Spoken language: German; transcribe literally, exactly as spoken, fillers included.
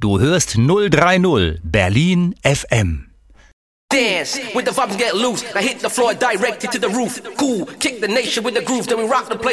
Du hörst null drei null Berlin F M. Dance with the vibes, get loose. I hit the floor directed to the roof. Cool, kick the nation with the groove. Then we rock the place.